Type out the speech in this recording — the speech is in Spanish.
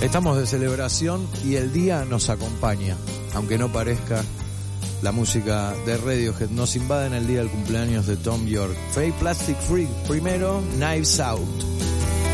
Estamos de celebración y el día nos acompaña, aunque no parezca. La música de Radiohead nos invade en el día del cumpleaños de Thom Yorke. Fake Plastic Freak, primero Knives Out.